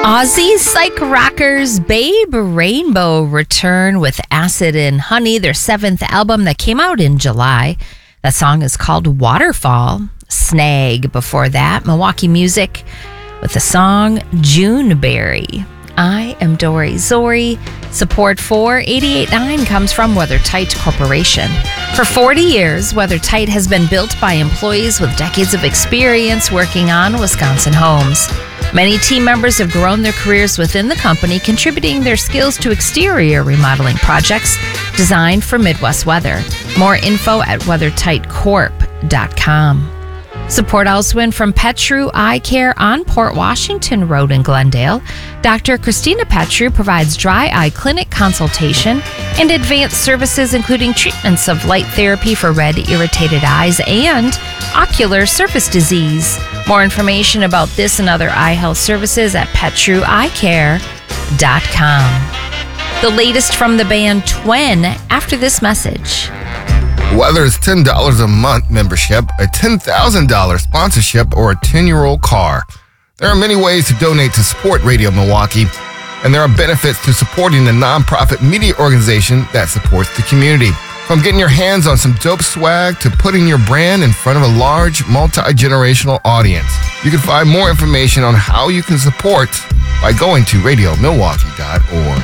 Aussie psych rockers Babe Rainbow return with Acid and Honey, their 7th album that came out in July. That song is called Waterfall. Snag before that, Milwaukee Music with the song Juneberry. I am Dory Zori. Support for 88.9 comes from WeatherTight Corporation. For 40 years, WeatherTight has been built by employees with decades of experience working on Wisconsin homes. Many team members have grown their careers within the company, contributing their skills to exterior remodeling projects designed for Midwest weather. More info at weathertightcorp.com. Support also in from Petru Eye Care on Port Washington Road in Glendale. Dr. Christina Petru provides dry eye clinic consultation and advanced services, including treatments of light therapy for red, irritated eyes and ocular surface disease. More information about this and other eye health services at petrueyecare.com. The latest from the band Twen after this message. Whether it's $10 a month membership, a $10,000 sponsorship, or a 10-year-old car, there are many ways to donate to support Radio Milwaukee, and there are benefits to supporting the nonprofit media organization that supports the community. From getting your hands on some dope swag to putting your brand in front of a large, multi-generational audience. You can find more information on how you can support by going to radiomilwaukee.org.